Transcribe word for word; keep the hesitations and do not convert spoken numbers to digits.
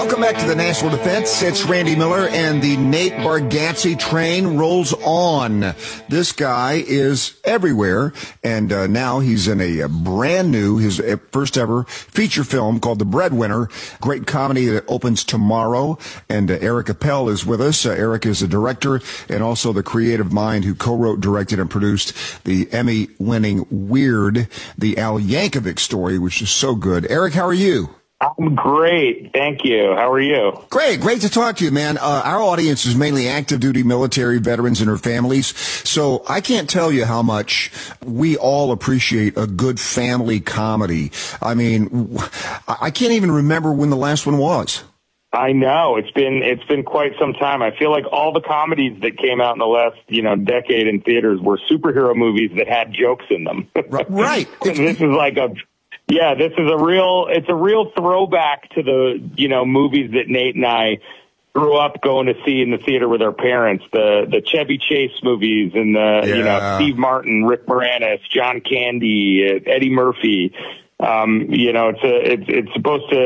Welcome back to the National Defense. It's Randy Miller, and the Nate Bargatze train rolls on. This guy is everywhere, and uh, now he's in a, a brand new, his first ever feature film called The Breadwinner. Great comedy that opens tomorrow, and uh, Eric Appel is with us. Uh, Eric is the director and also the creative mind who co-wrote, directed, and produced the Emmy-winning Weird, the Al Yankovic story, which is so good. Eric, how are you? I'm great. Thank you. How are you? Great. Great to talk to you, man. Uh, our audience is mainly active duty military veterans and their families. So I can't tell you how much we all appreciate a good family comedy. I mean, I can't even remember when the last one was. I know it's been, it's been quite some time. I feel like all the comedies that came out in the last, you know, decade in theaters were superhero movies that had jokes in them. Right. This is like a, Yeah, this is a real, it's a real throwback to the, you know, movies that Nate and I grew up going to see in the theater with our parents, the, the Chevy Chase movies and the, yeah. you know, Steve Martin, Rick Moranis, John Candy, Eddie Murphy. Um, you know, it's a, it's, it's supposed to